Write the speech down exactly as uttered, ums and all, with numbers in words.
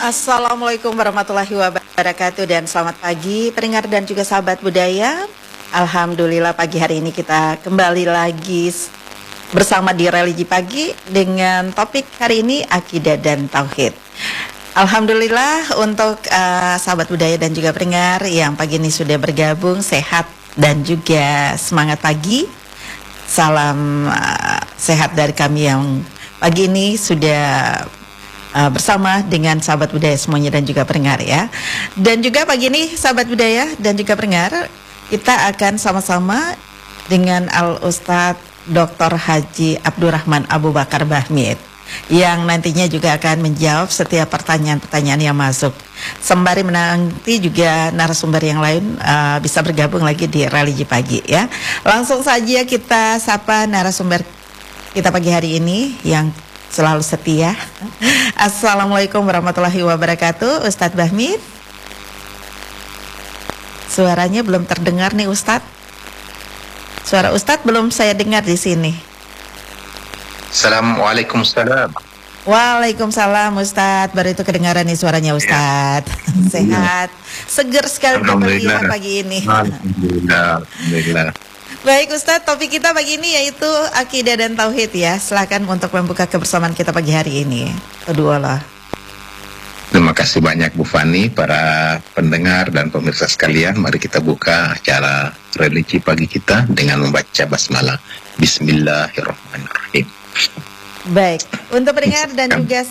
Assalamualaikum warahmatullahi wabarakatuh dan selamat pagi pendengar dan juga sahabat budaya. Alhamdulillah pagi hari ini kita kembali lagi bersama di Religi Pagi dengan topik hari ini akidah dan tauhid. Alhamdulillah untuk uh, sahabat budaya dan juga pendengar yang pagi ini sudah bergabung sehat dan juga semangat pagi. Salam uh, sehat dari kami yang pagi ini sudah Uh, bersama dengan sahabat budaya semuanya dan juga pendengar ya. Dan juga pagi ini sahabat budaya dan juga pendengar, kita akan sama-sama dengan Al-Ustadz Doktor Haji Abdurrahman Abu Bakar Bahmid yang nantinya juga akan menjawab setiap pertanyaan-pertanyaan yang masuk. Sembari menanti juga narasumber yang lain uh, bisa bergabung lagi di Religi Pagi ya. Langsung saja kita sapa narasumber kita pagi hari ini yang selalu setia. Assalamualaikum warahmatullahi wabarakatuh, Ustadz Bahmid. Suaranya belum terdengar nih Ustadz. Suara Ustadz belum saya dengar di sini. Assalamualaikum salam. Waalaikumsalam Ustadz. Baru itu kedengaran nih suaranya Ustadz. Ya. Sehat, seger sekali kita pagi ini. Alhamdulillah. Alhamdulillah. Baik Ustadz, topik kita pagi ini yaitu akidah dan tauhid ya. Silakan untuk membuka kebersamaan kita pagi hari ini. Kedua lah. Terima kasih banyak Bu Fani, para pendengar dan pemirsa sekalian. Mari kita buka acara religi pagi kita dengan membaca basmalah. Bismillahirrahmanirrahim. Baik, untuk pendengar dan juga